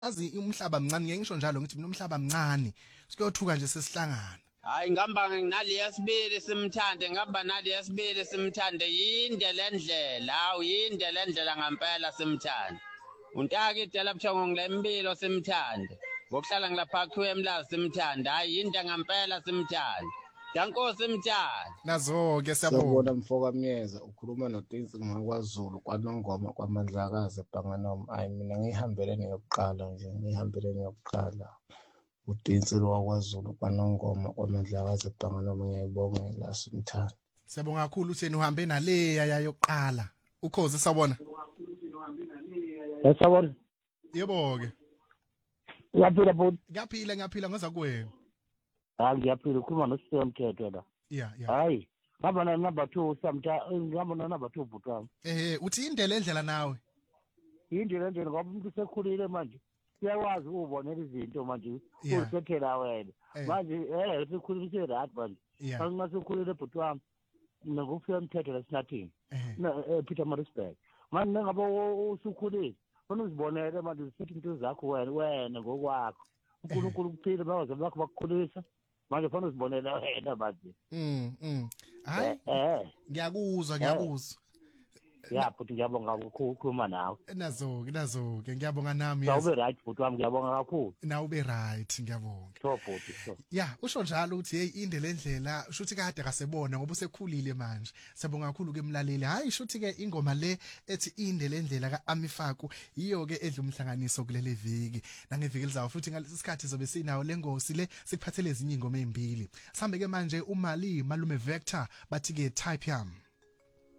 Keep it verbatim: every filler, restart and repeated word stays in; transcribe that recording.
azi umhlaba mncane ngeke ngisho njalo ngithi mina umhlaba mncane sikuyothuka nje sesihlangana. Hayi ngihamba nali yesibili simthande ngihamba nali yesibili simthande yinde lendlela hawu yinde lendlela ngempela simthande untaka idela buthongo ngilembilo simthande ngokuhlala ngilapha kuwe emlazi simthande hayi yinde ngempela simthande dankosi simthande Nazo ke Siyabona siyabonga. mfoka Myeza ukhuluma noDinsi ngakwaZulu kwaNongoma kwaMandlakazi eBhanganoma. Hayi mina ngihambele niyokuqala nje ngihambele niyokuqala uDinsi lo wakwaZulu kwaNongoma kwaMandlakazi eBhanganoma. Ngiyayibonga la simthanda. Siyabonga kakhulu utheni uhambe naleya yayoqala. Ukhozi sabona. Yesabona. Yebo ke. Uyaphila bhuti. Ngiyaphila ngiyaphila ngoza kuwena. Hayi ngiyaphila ukhuluma noSiyamthetho la. Yeah yeah. Hayi. Ngaba na number two samtha ngaba na number two bhuti wami. Eh uthi indlela endlela nawe. Yindlela endlela ngoba umuntu sekhulile manje. Siyakwazi ukubonela izinto manje usethela wena. Manje eh sikhulile right manje. Xa sekhulile bhuti wami. Mina ngufuyamthetho lesinathini. Na Peter Marisburg. Manje ngabe usukhulile. Funa uzibonele manje usithi into zakho wena wena ngokwakho. uNkulunkulu kuphile bawaze bakho bakukhulisa. Manje funa uzibonela wena manje. Mm mm. Hayi. Eh. Ngiyakuzwa ngiyakuzwa. Yeah futhi ngiyabonga kakhulu ukukhuluma nawe. Nazo ke nazo ke ngiyabonga nami. Sawube right futhi wami ngiyabonga kakhulu. Na ube right ngiyabonga. So futhi so. Yeah usho njalo uthi hey indlela endlela ushuthi kade akasebona ngoba usekhulile manje. Siyabonga kakhulu ke mlaleli. Hayi shuthi ke ingoma le ethi indlela endlela kaAmifaku iyo ke edla umhlanganiso kuleli viki. Nangeviki lizayo futhi ngalesi sikhathi zobe sinayo lengosi le sikuphathele ezinye ingoma ezimbili. Sambe ke manje uMali malume Vector bathi ke type yam.